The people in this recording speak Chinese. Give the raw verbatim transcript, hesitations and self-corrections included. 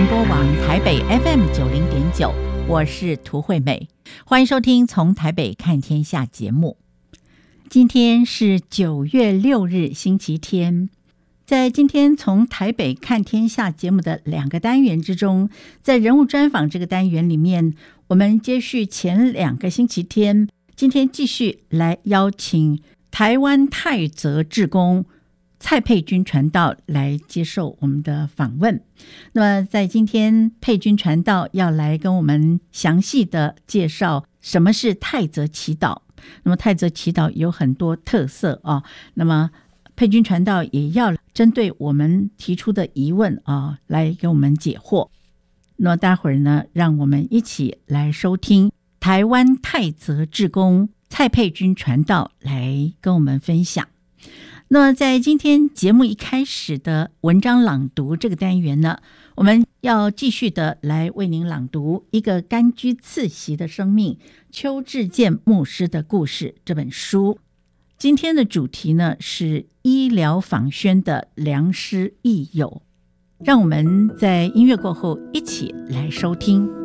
联播网台北 F M 九零点九，我是涂惠美，欢迎收听《从台北看天下》节目。今天是九月六日，星期天。在今天从台北看天下节目的两个单元之中，在人物专访这个单元里面，我们接续前两个星期天，今天继续来邀请台湾泰泽志工蔡佩君传道来接受我们的访问。那么在今天，佩君传道要来跟我们详细的介绍什么是泰泽祈祷。那么泰泽祈祷有很多特色啊，那么佩君传道也要针对我们提出的疑问啊，来给我们解惑。那么待会儿呢，让我们一起来收听台湾泰泽志工蔡佩君传道来跟我们分享。那么在今天节目一开始的文章朗读这个单元呢，我们要继续的来为您朗读一个甘居次席的生命邱志健牧师的故事这本书。今天的主题呢是医疗访宣的良师益友，让我们在音乐过后一起来收听。